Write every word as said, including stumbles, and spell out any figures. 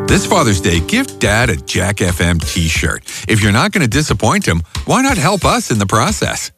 This Father's Day, give Dad a Jack F M t-shirt. If you're not going to disappoint him, why not help us in the process?